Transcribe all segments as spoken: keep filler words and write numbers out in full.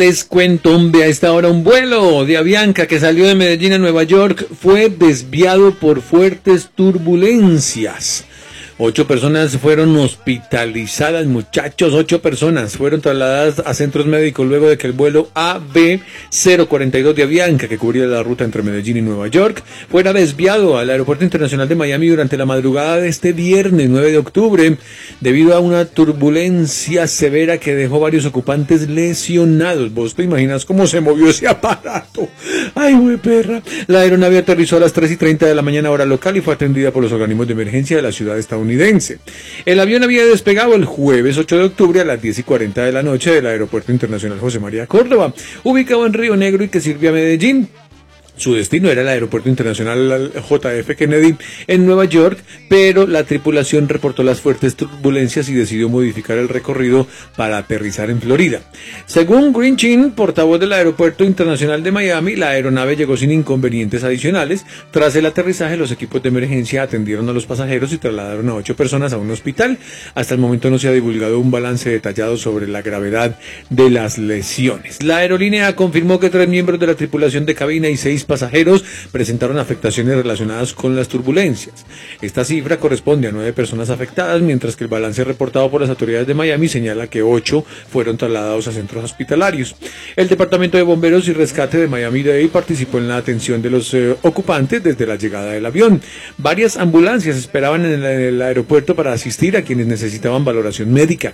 Les cuento, hombre, a esta hora un vuelo de Avianca que salió de Medellín a Nueva York fue desviado por fuertes turbulencias. Ocho personas fueron hospitalizadas, muchachos, ocho personas fueron trasladadas a centros médicos luego de que el vuelo A B cero cuarenta y dos de Avianca, que cubría la ruta entre Medellín y Nueva York, fuera desviado al Aeropuerto Internacional de Miami durante la madrugada de este viernes nueve de octubre, debido a una turbulencia severa que dejó varios ocupantes lesionados. ¿Vos te imaginas cómo se movió ese aparato? ¡Ay, güey, perra! La aeronave aterrizó a las tres y treinta de la mañana hora local y fue atendida por los organismos de emergencia de la ciudad estadounidense. El avión había despegado el jueves ocho de octubre a las diez y cuarenta de la noche del Aeropuerto Internacional José María Córdoba, ubicado en Río Negro y que sirve a Medellín. Su destino era el Aeropuerto Internacional J F Kennedy en Nueva York, pero la tripulación reportó las fuertes turbulencias y decidió modificar el recorrido para aterrizar en Florida. Según Green Chin, portavoz del Aeropuerto Internacional de Miami, la aeronave llegó sin inconvenientes adicionales. Tras el aterrizaje, los equipos de emergencia atendieron a los pasajeros y trasladaron a ocho personas a un hospital. Hasta el momento no se ha divulgado un balance detallado sobre la gravedad de las lesiones. La aerolínea confirmó que tres miembros de la tripulación de cabina y seis pasajeros presentaron afectaciones relacionadas con las turbulencias. Esta cifra corresponde a nueve personas afectadas, mientras que el balance reportado por las autoridades de Miami señala que ocho fueron trasladados a centros hospitalarios. El Departamento de Bomberos y Rescate de Miami-Dade participó en la atención de los eh, ocupantes desde la llegada del avión. Varias ambulancias esperaban en el, en el aeropuerto para asistir a quienes necesitaban valoración médica.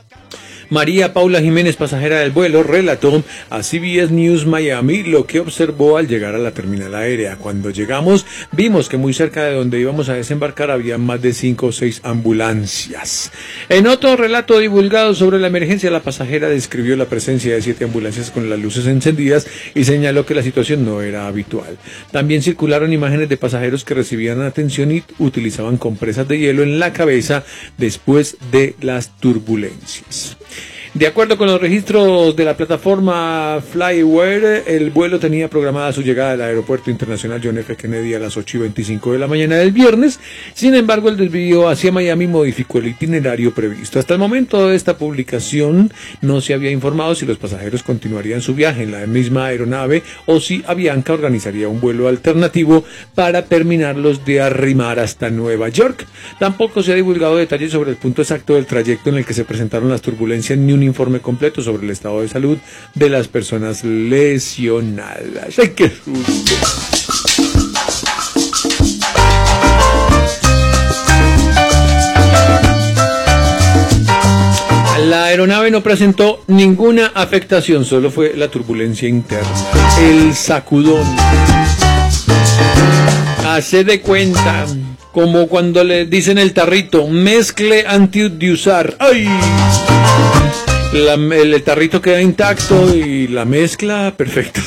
María Paula Jiménez, pasajera del vuelo, relató a C B S News Miami lo que observó al llegar a la terminal aérea. Cuando llegamos, vimos que muy cerca de donde íbamos a desembarcar había más de cinco o seis ambulancias. En otro relato divulgado sobre la emergencia, la pasajera describió la presencia de siete ambulancias con las luces encendidas y señaló que la situación no era habitual. También circularon imágenes de pasajeros que recibían atención y utilizaban compresas de hielo en la cabeza después de las turbulencias. De acuerdo con los registros de la plataforma Flyware, el vuelo tenía programada su llegada al Aeropuerto Internacional John F. Kennedy a las ocho y veinticinco de la mañana del viernes. Sin embargo, el desvío hacia Miami modificó el itinerario previsto. Hasta el momento de esta publicación no se había informado si los pasajeros continuarían su viaje en la misma aeronave o si Avianca organizaría un vuelo alternativo para terminarlos de arrimar hasta Nueva York. Tampoco se ha divulgado detalles sobre el punto exacto del trayecto en el que se presentaron las turbulencias ni un informe completo sobre el estado de salud de las personas lesionadas. ¡Ay, qué susto! La aeronave no presentó ninguna afectación, solo fue la turbulencia interna, el sacudón. Hace de cuenta, como cuando le dicen el tarrito, mezcle antes de usar. ¡Ay! La, el tarrito queda intacto y la mezcla perfecta.